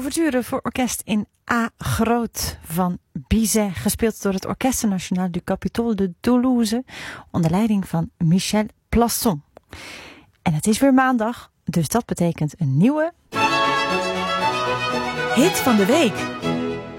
Ouverture voor orkest in A groot van Bizet, gespeeld door het Orchestre National du Capitole de Toulouse onder leiding van Michel Plasson. En het is weer maandag, dus dat betekent een nieuwe hit van de week.